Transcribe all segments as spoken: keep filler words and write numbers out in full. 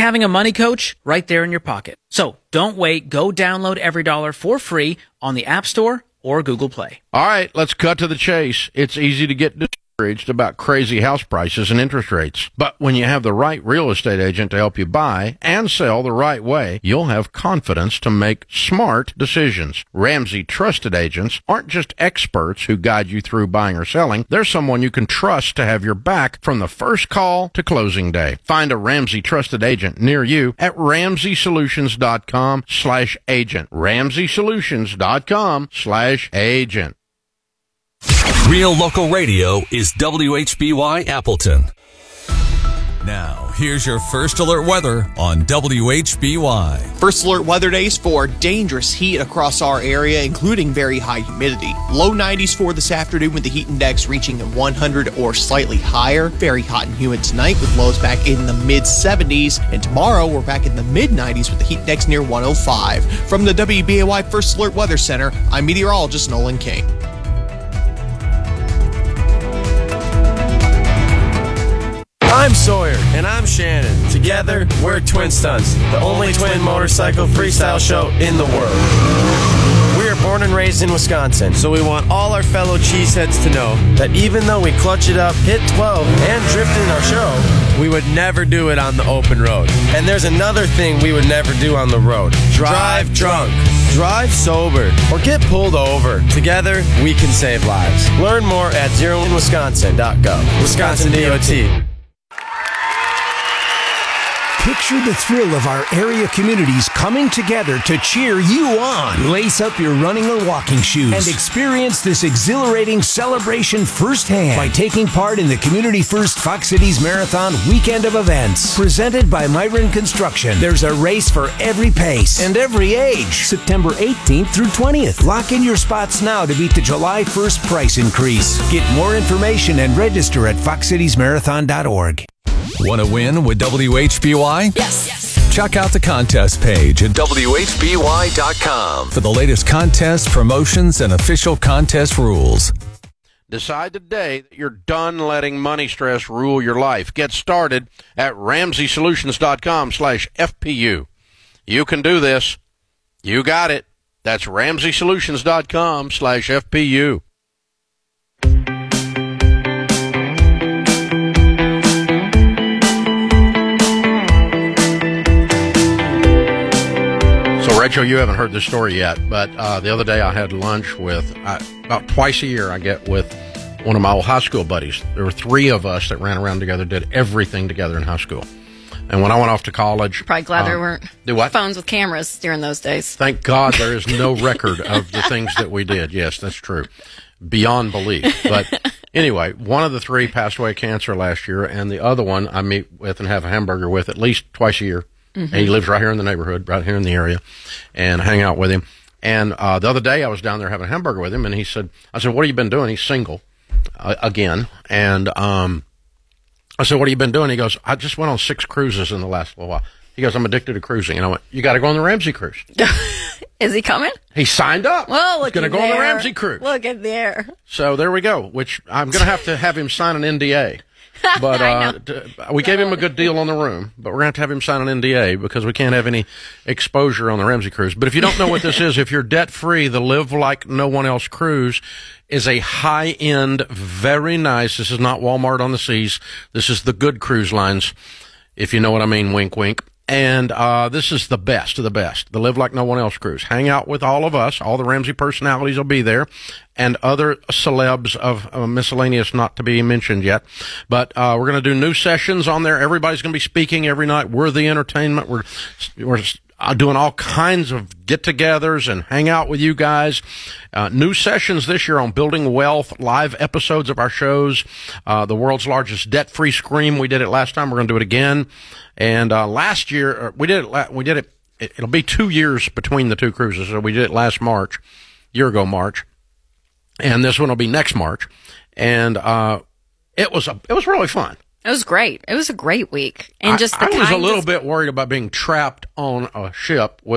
having a money coach right there in your pocket. So don't wait. Go download EveryDollar for free on the App Store or Google Play. All right, let's cut to the chase. It's easy to get discouraged about crazy house prices and interest rates. But when you have the right real estate agent to help you buy and sell the right way, you'll have confidence to make smart decisions. Ramsey Trusted Agents aren't just experts who guide you through buying or selling. They're someone you can trust to have your back from the first call to closing day. Find a Ramsey Trusted Agent near you at ramsey solutions dot com slash agent. ramsey solutions dot com slash agent. Real local radio is W H B Y Appleton. Now, here's your first alert weather on W H B Y. First alert weather days for dangerous heat across our area, including very high humidity. Low nineties for this afternoon with the heat index reaching one hundred or slightly higher. Very hot and humid tonight with lows back in the mid seventies. And tomorrow we're back in the mid nineties with the heat index near one oh five. From the W B A Y First Alert Weather Center, I'm meteorologist Nolan King. I'm Sawyer. And I'm Shannon. Together, we're Twin Stunts, the only twin motorcycle freestyle show in the world. We are born and raised in Wisconsin, so we want all our fellow cheeseheads to know that even though we clutch it up, hit twelve, and drift in our show, we would never do it on the open road. And there's another thing we would never do on the road. Drive drunk. Drive sober. Or get pulled over. Together, we can save lives. Learn more at zero in wisconsin dot gov. Wisconsin D O T. Picture the thrill of our area communities coming together to cheer you on. Lace up your running or walking shoes and experience this exhilarating celebration firsthand by taking part in the Community First Fox Cities Marathon weekend of events. Presented by Myron Construction, there's a race for every pace and every age. September eighteenth through twentieth. Lock in your spots now to beat the July first price increase. Get more information and register at fox cities marathon dot org. Want to win with W H B Y? Yes. yes. Check out the contest page at W H B Y dot com for the latest contests, promotions, and official contest rules. Decide today that you're done letting money stress rule your life. Get started at ramsey solutions dot com slash F P U. You can do this. You got it. That's ramsey solutions dot com slash F P U. Rachel, you haven't heard this story yet, but uh, the other day I had lunch with, uh, about twice a year I get with one of my old high school buddies. There were three of us that ran around together, did everything together in high school. And when I went off to college... Probably glad um, there weren't do what? phones with cameras during those days. Thank God there is no record of the things that we did. Yes, that's true. Beyond belief. But anyway, one of the three passed away of cancer last year, and the other one I meet with and have a hamburger with at least twice a year. Mm-hmm. And he lives right here in the neighborhood, right here in the area, and I hang out with him. And uh, the other day I was down there having a hamburger with him, and he said, I said, what have you been doing? He's single uh, again. And um, I said, what have you been doing? He goes, I just went on six cruises in the last little while. He goes, I'm addicted to cruising. And I went, you got to go on the Ramsey cruise. Is he coming? He signed up. Well, look He's going to go there. on the Ramsey cruise. Look at there. So there we go, which I'm going to have to have him sign an N D A. But uh, t- we gave him a good deal on the room, but we're going to have to have him sign an N D A because we can't have any exposure on the Ramsey cruise. But if you don't know what this is, if you're debt-free, the Live Like No One Else cruise is a high-end, very nice, this is not Walmart on the Seas, this is the good cruise lines, if you know what I mean, wink, wink. And uh this is the best of the best, the Live Like No One Else cruise. Hang out with all of us. All the Ramsey personalities will be there, and other celebs of uh, miscellaneous not to be mentioned yet. But uh we're going to do new sessions on there. Everybody's going to be speaking every night. We're the entertainment. We're we're doing all kinds of get-togethers and hang out with you guys. Uh, new sessions this year on building wealth, live episodes of our shows. Uh, the world's largest debt-free scream. We did it last time. We're going to do it again. And uh, last year, we did it. We did it. It'll be two years between the two cruises. So we did it last March, year ago March, and this one will be next March. And uh, it was a, it was really fun. It was great. It was a great week. And just the I, I was a little of- bit worried about being trapped on a ship with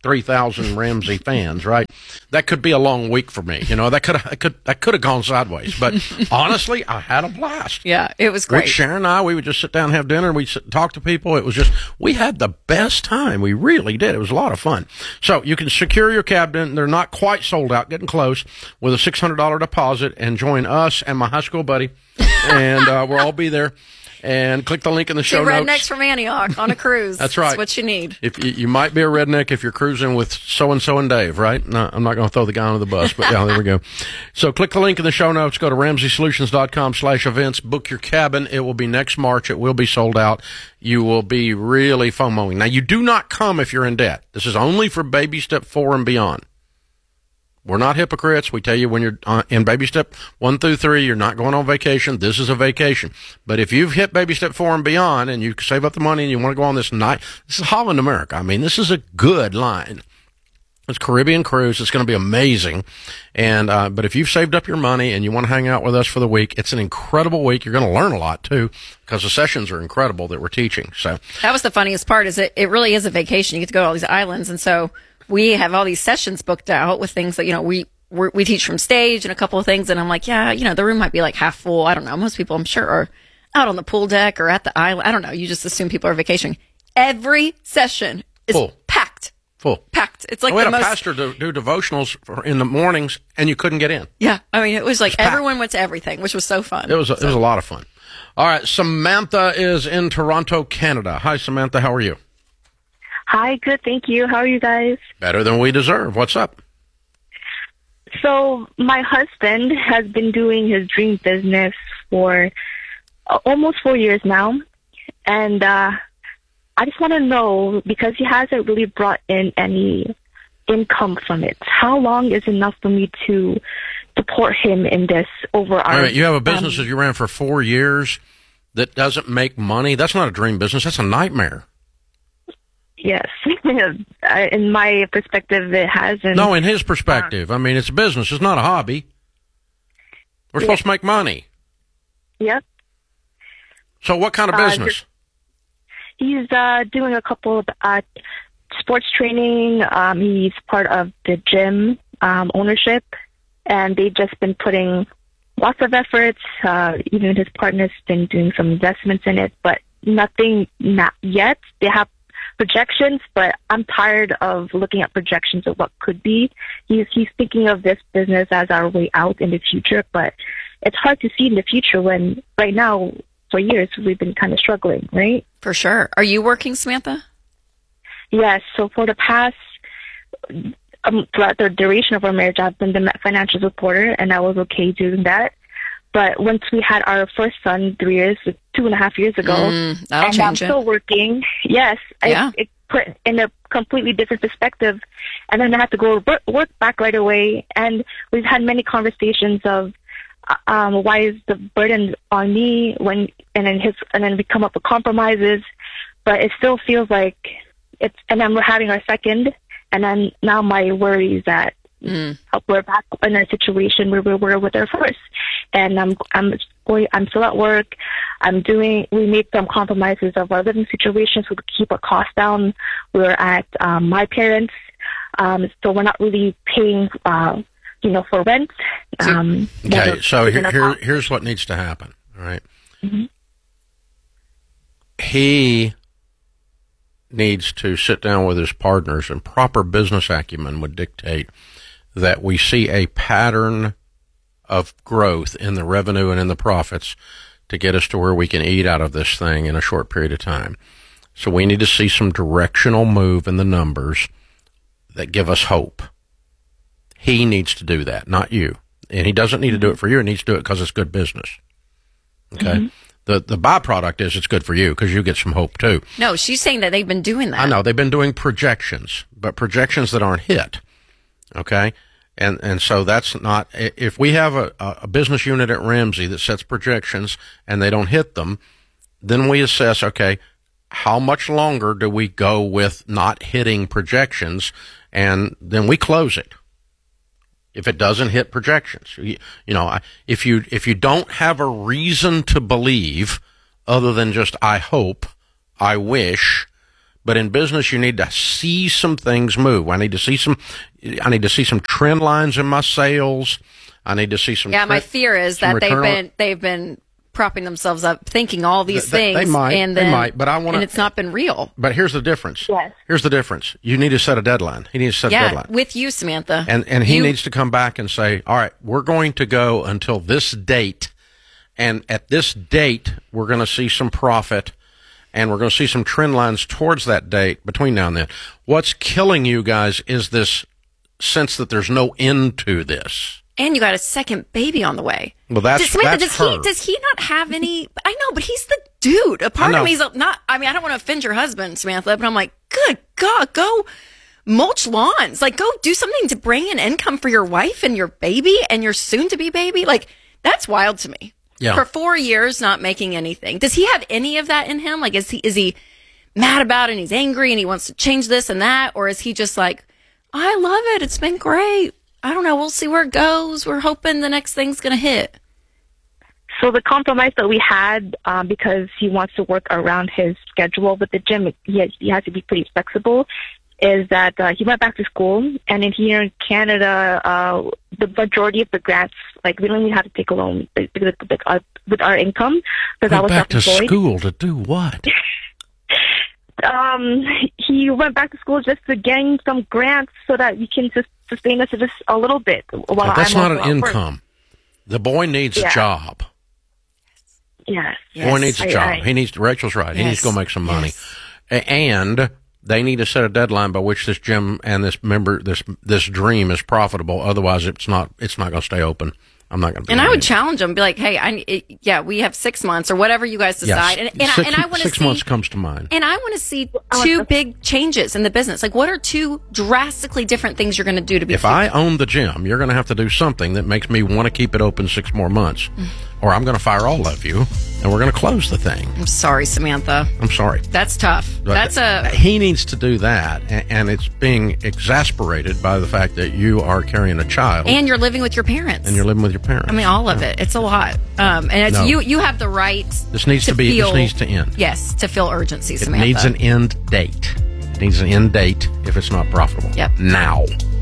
three thousand Ramsey fans, right? That could be a long week for me. You know, that could have, could, that could have gone sideways. But honestly, I had a blast. Yeah, it was great. With Sharon and I, we would just sit down and have dinner, and we'd sit and talk to people. It was just, we had the best time. We really did. It was a lot of fun. So you can secure your cabin. They're not quite sold out, getting close, with a six hundred dollars deposit, and join us and my high school buddy, and uh, we'll all be there. And click the link in the show Two notes. rednecks from Antioch on a cruise. That's right. That's what you need. If you, you might be a redneck if you're cruising with so-and-so and Dave, right? No, I'm not going to throw the guy under the bus, but yeah, there we go. So click the link in the show notes. Go to ramsey solutions dot com slash events. Book your cabin. It will be next March. It will be sold out. You will be really FOMOing. Now, you do not come if you're in debt. This is only for baby step four and beyond. We're not hypocrites. We tell you when you're uh, in baby step one through three, you're not going on vacation. This is a vacation. But if you've hit baby step four and beyond, and you save up the money and you want to go on this night, this is Holland America. I mean, this is a good line. It's Caribbean cruise. It's going to be amazing. And, uh, but if you've saved up your money and you want to hang out with us for the week, it's an incredible week. You're going to learn a lot too, because the sessions are incredible that we're teaching. So that was the funniest part, is it, it really is a vacation. You get to go to all these islands. And so we have all these sessions booked out with things that, you know, we, we're, we teach from stage and a couple of things. And I'm like, yeah, you know, the room might be like half full. I don't know. Most people, I'm sure, are out on the pool deck or at the island. I don't know. You just assume people are vacationing. Every session is Full. packed. Full. Packed. It's like we the had a most. pastor do, do devotionals for, in the mornings, and you couldn't get in. Yeah. I mean, it was like packed. everyone went to everything, which was so fun. It was a, so. it was a lot of fun. All right, Samantha is in Toronto, Canada. Hi, Samantha. How are you? Hi, good, thank you. How are you guys? Better than we deserve. What's up? So my husband has been doing his dream business for uh, almost four years now. And uh, I just want to know, because he hasn't really brought in any income from it, how long is enough for me to support him in this over our... All right, you have a business um, that you ran for four years that doesn't make money. That's not a dream business. That's a nightmare. Yes. In my perspective, it hasn't. No, in his perspective. I mean, it's a business. It's not a hobby. We're Yeah. supposed to make money. Yep. So what kind of Uh, business? He's uh, doing a couple of uh, sports training. Um, he's part of the gym um, ownership, and they've just been putting lots of efforts. Uh, even his partner's been doing some investments in it, but nothing not yet. They have projections, but I'm tired of looking at projections of what could be. He's he's thinking of this business as our way out in the future, but it's hard to see in the future when right now, for years, we've been kind of struggling, right? For sure. Are you working, Samantha? Yes. So for the past, um, throughout the duration of our marriage, I've been the financial supporter, and I was okay doing that. But once we had our first son, three years, two and a half years ago, Mm, that'll and change I'm it. still working, yes, Yeah. it, it put in a completely different perspective. And then I had to go work, work back right away. And we've had many conversations of, uh, um, why is the burden on me when, and then his, and then we come up with compromises. But it still feels like it's, and then we're having our second. And then now my worry is that Mm. we're back in a situation where we were with our first, and I'm I'm going. I'm still at work. I'm doing. We made some compromises of our living situation so we could keep our costs down. We're at um, my parents, um, so we're not really paying, uh, you know, for rent. Um, Okay, so here, here, here, here's what needs to happen, all right? Mhm. He needs to sit down with his partners, and proper business acumen would dictate that we see a pattern of growth in the revenue and in the profits to get us to where we can eat out of this thing in a short period of time. So we need to see some directional move in the numbers that give us hope. He needs to do that, not you. And he doesn't need to do it for you. He needs to do it because it's good business. Okay? Mm-hmm. The the byproduct is it's good for you because you get some hope too. No, she's saying that they've been doing that. I know they've been doing projections, but projections that aren't hit. Okay, and and so that's not. If we have a, a business unit at Ramsey that sets projections and they don't hit them, then we assess. Okay, how much longer do we go with not hitting projections, and then we close it. If it doesn't hit projections, you, you know, if you if you don't have a reason to believe other than just I hope, I wish, But in business, you need to see some things move. I need to see some, I need to see some trend lines in my sales. I need to see some. Yeah, tre- my fear is that they've been, they've been propping themselves up, thinking all these they, things. They might, and then, they might, but I want to. And it's not been real. But here's the difference. Yes. Here's the difference. You need to set a deadline. He needs to set Yeah, a deadline. with you, Samantha. And, and he You- needs to come back and say, all right, we're going to go until this date. And at this date, we're going to see some profit. And we're going to see some trend lines towards that date between now and then. What's killing you guys is this sense that there's no end to this. And you got a second baby on the way. Well, that's, does, Samantha, that's does her. he does he not have any? I know, but he's the dude. A part I of know. me is not. I mean, I don't want to offend your husband, Samantha, but I'm like, good God, go mulch lawns. Like, go do something to bring in income for your wife and your baby and your soon-to-be baby. Like, that's wild to me. Yeah. For four years, not making anything. Does he have any of that in him? Like, is he is he mad about it and he's angry and he wants to change this and that, or is he just like, I love it. It's been great. I don't know. We'll see where it goes. We're hoping the next thing's going to hit. So the compromise that we had, um, because he wants to work around his schedule with the gym, he has, he has to be pretty flexible, is that uh, he went back to school, and in here in Canada, uh, the majority of the grants, like, we don't even have to take a loan with, with, with, our, with our income, because I Went was back to self-employed. school to do what? Um, he went back to school just to gain some grants so that we can just sustain us just a little bit while That's I'm not also an at work. income. The boy needs Yeah. a job. Yes. Boy needs a I- job. I- he needs. Rachel's right. He Yes. needs to go make some money, Yes. A- and they need to set a deadline by which this gym and this member, this this dream is profitable. Otherwise, it's not. It's not going to stay open. I'm not going to. And I would challenge them, be like, hey, I, it, yeah, we have six months or whatever you guys decide. Yes. And, and, six, I, and I want to six see. months comes to mind. And I want to see two big changes in the business. Like, what are two drastically different things you're going to do to be? If I own the gym, you're going to have to do something that makes me want to keep it open six more months, or I'm going to fire all of you, and we're going to close the thing. I'm sorry, Samantha. I'm sorry. That's tough. But That's a. he needs to do that, and, and it's being exasperated by the fact that you are carrying a child And you're living with your parents. and you're living with your parents. I mean, all of it. It's a lot. Um, and it's, No. you you have the right. This needs to, be. feel, this needs to end. Yes, to feel urgency, It Samantha. needs an end date. It needs an end date if it's not profitable. Yep. Now.